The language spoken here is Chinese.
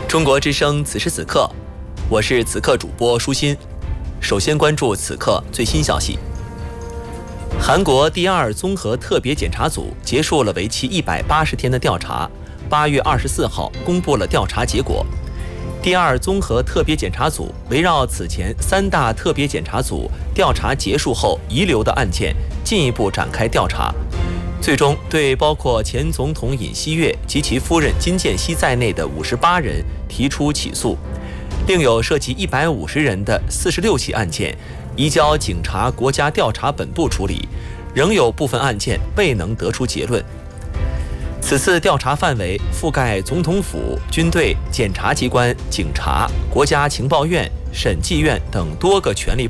中国之声此时此刻，我是此刻主播舒心。首先关注此刻最新消息。韩国第二综合特别检查组结束了为期180天的调查，8月24号公布了调查结果。第二综合特别检查组围绕此前3大特别检查组调查结束后遗留的案件进一步展开调查，最终对包括前总统尹锡悦及其夫人金建熙在内的58人提出起诉，另有涉及150人的46起案件移交警察国家调查本部处理，仍有部分案件未能得出结论。此次调查范围覆盖总统府、军队、检察机关、警察、国家情报院、审计院等多个权力